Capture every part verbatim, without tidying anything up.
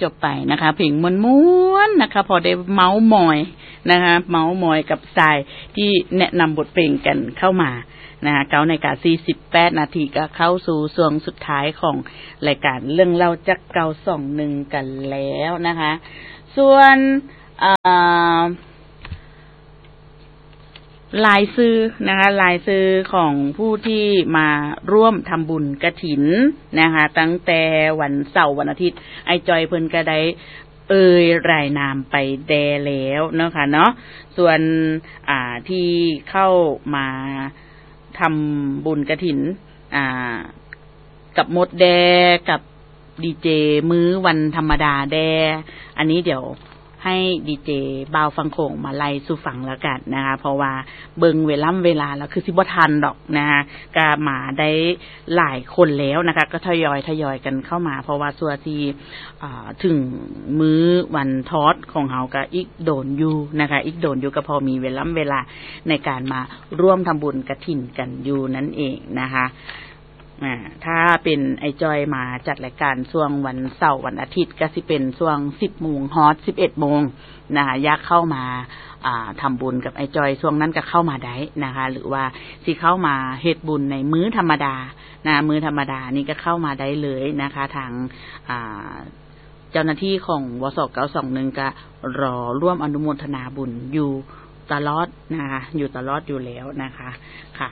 จบไปนะคะเพลงม้วนๆนะคะพอได้เมาส์มอยนะคะเมาส์มอยกับสายที่แนะนำบทเพลงกันเข้ามานะคะเก้านาฬิกาสี่สิบแปดนาทีก็เข้าสู่ช่วงสุดท้ายของรายการเรื่องเล่าจากเก่าสองหนึ่งกันแล้วนะคะส่วนลายซื้อนะคะลายซื้อของผู้ที่มาร่วมทำบุญกฐินนะคะตั้งแต่วันเสาร์วันอาทิตย์ไอ้จอยเพิ่นก็ได้เอ่ยรายนามไปแดแล้วเนาะค่ะเนาะส่วนอ่าที่เข้ามาทำบุญกฐินอ่ากับมดแดกับดีเจมื้อวันธรรมดาแดอันนี้เดี๋ยวให้ดีเจบ่าวฟังโขงมาไล่สู่ฟังแล้วกันนะคะเพราะว่าเบิ่งเวลาเวลาแล้วคือสิบ่ทันดอกนะคะก็มาได้หลายคนแล้วนะคะก็ทยอยทยอยกันเข้ามาเพราะว่าส่วนที่ถึงมื้อวันทอดของเฮาก็อีกโดนอยู่นะคะอีกโดนอยู่ก็พอมีเวลาเวลาในการมาร่วมทำบุญกฐินกันอยู่นั่นเองนะคะถ้าเป็นไอจอยมาจัดรายการช่วงวันเสาร์วันอาทิตย์ก็สิเป็นช่วง สิบโมง ฮอต สิบเอ็ดโมงนะคะอยากเข้ามาอ่าทำบุญกับไอจอยช่วงนั้นก็เข้ามาได้นะคะหรือว่าสิเข้ามาเฮ็ดบุญในมื้อธรรมดานะมื้อธรรมดานี่ก็เข้ามาได้เลยนะคะทางอ่าเจ้าหน้าที่ของวสเก้าสองหนึ่งก็รอร่วมอนุโมทนาบุญอยู่ตลอดนะคะอยู่ตลอดอยู่แล้วนะคะค่ะ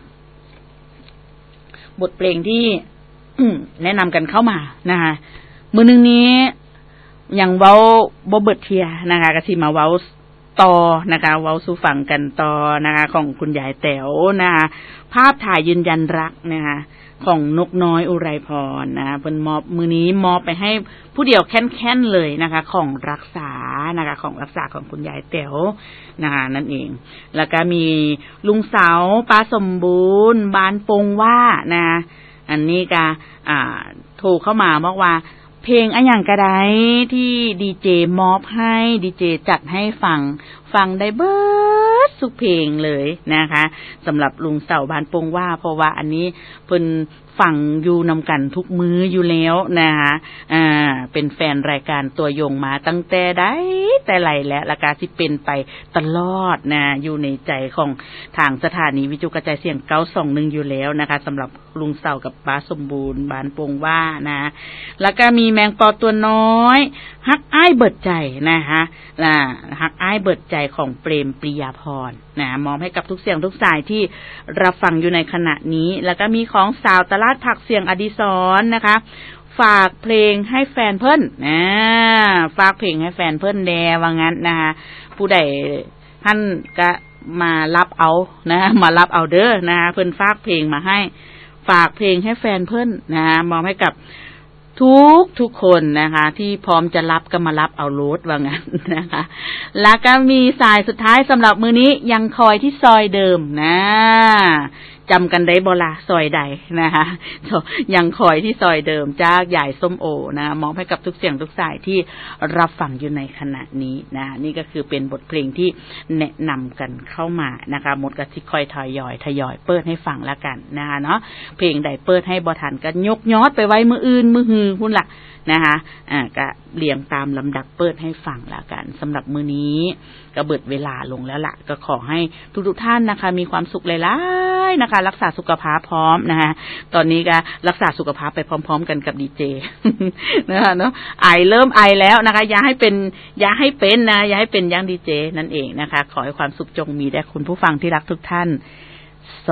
บทเพลงที่แนะนำกันเข้ามานะคะมื้อนึงนี้ยังเว้าบ่เบิดเทียนะคะก็สิมาเว้าต่อนะคะเว้าสู่ฟังกันต่อนะคะของคุณยายแต๋วนะคะภาพถ่ายยืนยันรักนะคะของนกน้อยอุไรพรนะคะเพิ่นมอบมื้อนี้มอบไปให้ผู้เดียวแค้นๆเลยนะคะของรักษานะคะของรักษาของคุณยายแต๋วนะคะนั่นเองแล้วก็มีลุงเสาป้าสมบูรณ์บ้านปงว่านะอันนี้ก็อ่าโทรเข้ามาบอกว่าเพลงอะหยังก็ได้ที่ดีเจมอบให้ดีเจจัดให้ฟังฟังได้เบิดทุกเพลงเลยนะคะสำหรับลุงเสาบ้านปงว่าเพราะว่าอันนี้เพิ่นฟังอยู่นำกันทุกมื้ออยู่แล้วนะคะอ่าเป็นแฟนรายการตัวยงมาตั้งแต่ได้แต่ไหลแล้วละกาสิเป็นไปตลอดนะอยู่ในใจของทางสถานีวิทยุกระจายเสียงเก้าสองหนึ่งอยู่แล้วนะคะสำหรับลุงเสากับป้าสมบูรณ์บ้านปงว่านะแล้วก็มีแมงปอตัวน้อยฮักอ้ายเบิดใจนะคะล่ะฮักอ้ายเบิดใจของเปรมปริยาพรนะมอบให้กับทุกเสียงทุกสายที่รับฟังอยู่ในขณะนี้แล้วก็มีของสาวตลาดผักเสียงอดิศรนะคะฝากเพลงให้แฟนเพิ่นนะฝากเพลงให้แฟนเพิ่นแดว่างั้นนะคะผู้ใดท่านก็มารับเอานะมารับเอาเด้อนะคะเพิ่นฝากเพลงมาให้ฝากเพลงให้แฟนเพิ่นนะมอบให้กับทุกทุกคนนะคะที่พร้อมจะรับก็มารับเอาโลดว่างั้นนะคะแล้วก็มีสายสุดท้ายสำหรับมื้อนี้ยังคอยที่ซอยเดิมนะจำกันได้บ่ล่ะซอยใดนะคะยังคอยที่ซอยเดิมจากยายส้มโอนะมอบให้กับทุกเสียงทุกสายที่รับฟังอยู่ในขณะนี้นะนี่ก็คือเป็นบทเพลงที่แนะนำกันเข้ามานะคะหมดก็สิค่อยทยอยทยอยเปิดให้ฟังแล้วกันนะคะเนาะเพลงใดเปิดให้บ่ทันก็ยกยอดไปไว้มื้ออื่นมื้อฮือพุ่นล่ะนะคะอ่าก็เรียงตามลำดับเปิดให้ฟังแล้วกันสำหรับมื้อนี้ก็เบิดเวลาลงแล้วล่ะก็ขอให้ทุกๆท่านนะคะมีความสุขหลายๆนะคะรักษาสุขภาพพร้อมนะคะตอนนี้ก็รักษาสุขภาพไปพร้อมๆกันกับดีเจนะคะเนาะไอเริ่มไอแล้วนะคะอย่าให้เป็นอย่าให้เป็นนะอย่าให้เป็นอย่างดีเจนั่นเองนะคะขอให้ความสุขจงมีแด่คุณผู้ฟังที่รักทุกท่าน